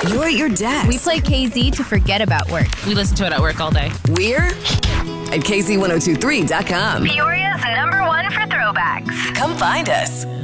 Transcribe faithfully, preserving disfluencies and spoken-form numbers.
You're at your desk. We play K Z to forget about work. We listen to it at work all day. We're at K Z ten twenty-three dot com. Peoria's number one for throwbacks. Come find us.